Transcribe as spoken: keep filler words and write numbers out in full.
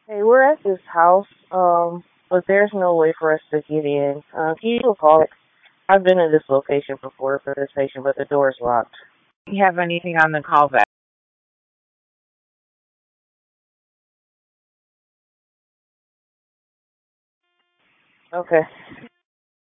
Hey, we're at this house, um, but there's no way for us to get in. Uh, can you do a call? I've been in this location before for this patient, but the door's locked. Do you have anything on the callback? Okay.